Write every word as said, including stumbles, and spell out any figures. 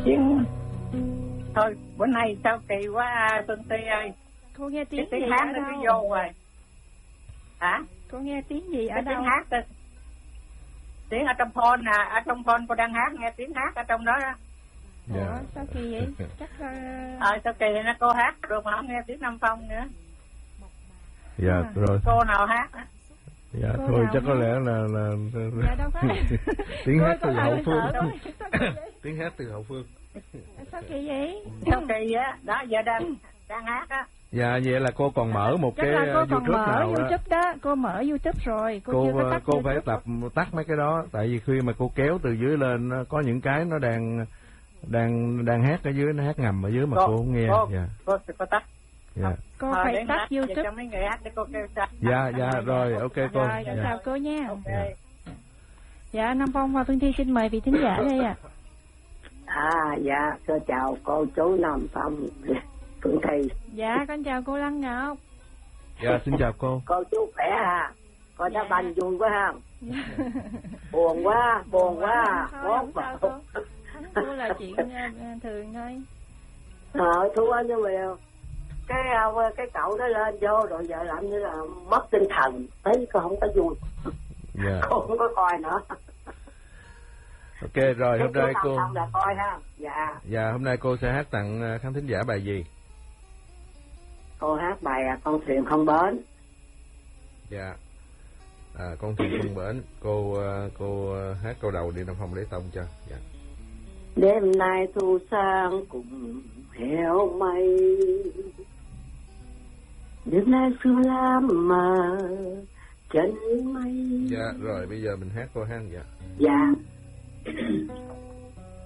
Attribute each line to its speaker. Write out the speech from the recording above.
Speaker 1: Chuyện thôi bữa nay sao kỳ quá Xuân Ti ơi.
Speaker 2: Cô nghe tiếng
Speaker 1: cái
Speaker 2: gì
Speaker 1: tiếng hát
Speaker 2: ở
Speaker 1: nó
Speaker 2: đâu?
Speaker 1: cứ vô rồi. Hả?
Speaker 2: Cô nghe tiếng gì ở
Speaker 1: cái
Speaker 2: đâu?
Speaker 1: Tiếng hát đó. Tiếng ở trong phone nè, ở trong phone cô đang hát, nghe tiếng hát ở trong đó đó.
Speaker 2: Ủa, yeah. Sao kỳ vậy? Chắc là...
Speaker 1: Ờ, sao kỳ thì nó cô hát rồi mà không nghe tiếng Nam Phong nữa.
Speaker 3: Dạ, à, rồi.
Speaker 1: Cô nào hát á?
Speaker 3: Dạ, cô thôi chắc hát? Có lẽ là... là...
Speaker 2: Dạ, đâu phải.
Speaker 3: tiếng hát từ hậu phương. Tiếng hát từ hậu phương.
Speaker 2: Sao kỳ vậy?
Speaker 1: Sao kỳ á? Đó, giờ đang, đang hát á.
Speaker 3: Dạ, vậy là cô còn mở một
Speaker 2: chắc
Speaker 3: cái
Speaker 2: là cô
Speaker 3: YouTube
Speaker 2: còn mở
Speaker 3: nào
Speaker 2: YouTube đó. đó. Cô mở YouTube rồi. Cô,
Speaker 3: cô,
Speaker 2: chưa có tắt
Speaker 3: cô
Speaker 2: YouTube
Speaker 3: phải tập tắt mấy cái đó. Tại vì khi mà cô kéo từ dưới lên, có những cái nó đang đang đang hát ở dưới, nó hát ngầm ở dưới mà cô, cô không nghe.
Speaker 1: Cô,
Speaker 3: dạ.
Speaker 1: cô, cô tắt.
Speaker 3: Dạ.
Speaker 2: Cô à, phải tắt YouTube.
Speaker 1: Cho mấy người hát để cô kêu tắt.
Speaker 3: Dạ, dạ, rồi, ok cô.
Speaker 2: Rồi, dạ. Chào cô nha.
Speaker 1: Okay.
Speaker 2: Dạ. Dạ, Nam Phong và Phương Thi xin mời vị thính giả đây ạ.
Speaker 4: À. à, dạ, tôi chào cô chú Nam Phong, Phương Thi.
Speaker 2: Dạ, con chào cô Lăng Ngọc.
Speaker 3: Dạ, xin chào cô.
Speaker 4: Cô chú khỏe à? Con
Speaker 2: dạ.
Speaker 4: đá banh vui quá ha. Dạ. Buồn quá, buồn quá.
Speaker 2: Không sao cô. Thua là chuyện thường thôi.
Speaker 4: Ờ, thua nhưng mà cái cái cậu đó lên vô rồi giờ làm như là mất tinh thần, thấy cô không có vui.
Speaker 3: Dạ.
Speaker 4: Cô không có coi nữa.
Speaker 3: Ok rồi, hôm nay cô
Speaker 4: không là coi ha. Dạ.
Speaker 3: Dạ, hôm nay cô sẽ hát tặng khán thính giả bài gì?
Speaker 4: Cô hát bài à, Con thuyền không bến.
Speaker 3: Dạ. À, Con thuyền không bến. Cô cô hát câu đầu đi Nam Phong lấy tông cho. Dạ.
Speaker 4: Đêm nay thu sang cùng heo mây, đêm nay sương lam mờ chân mây.
Speaker 3: Dạ, rồi bây giờ mình hát cô hát. Dạ.
Speaker 4: Dạ.